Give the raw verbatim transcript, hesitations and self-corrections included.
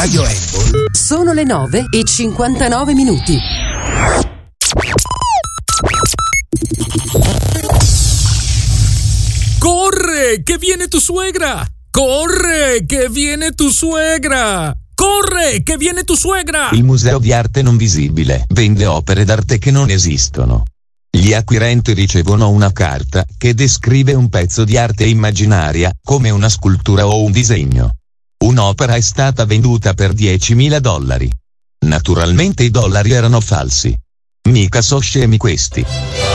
Radio Apple. Sono le nove e cinquantanove minuti. Corre, che viene tu suegra! Corre, che viene tu suegra! Corre, che viene tu suegra! Il Museo di Arte Non Visibile vende opere d'arte che non esistono. Gli acquirenti ricevono una carta che descrive un pezzo di arte immaginaria, come una scultura o un disegno. Un'opera è stata venduta per diecimila dollari. Naturalmente i dollari erano falsi. Mica so scemi questi.